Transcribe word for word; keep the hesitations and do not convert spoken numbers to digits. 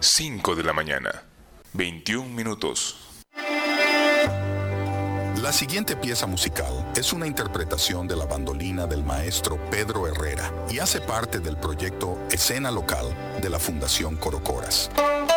cinco de la mañana, veintiún minutos. La siguiente pieza musical es una interpretación de la bandolina del maestro Pedro Herrera y hace parte del proyecto Escena Local de la Fundación Corocoras.